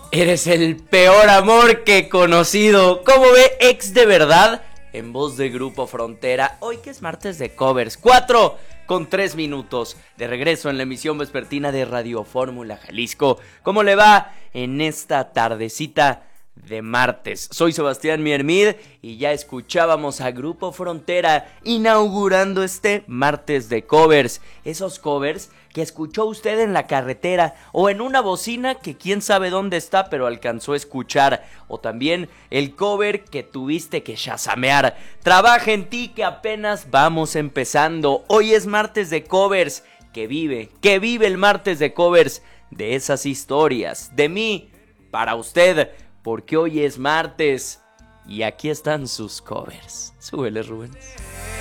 Eres el peor amor que he conocido. ¿Cómo ve, ex de verdad? En voz de Grupo Frontera. Hoy que es martes de covers. 4:03 de regreso en la emisión vespertina de Radio Fórmula Jalisco. ¿Cómo le va en esta tardecita de martes? Soy Sebastián Miermid y ya escuchábamos a Grupo Frontera inaugurando este martes de covers. Esos covers que escuchó usted en la carretera o en una bocina que quién sabe dónde está pero alcanzó a escuchar, o también el cover que tuviste que shazamear. Trabaja en ti que apenas vamos empezando. Hoy es martes de covers. Que vive el martes de covers de esas historias, de mí para usted, porque hoy es martes y aquí están sus covers. Súbele, Rubén.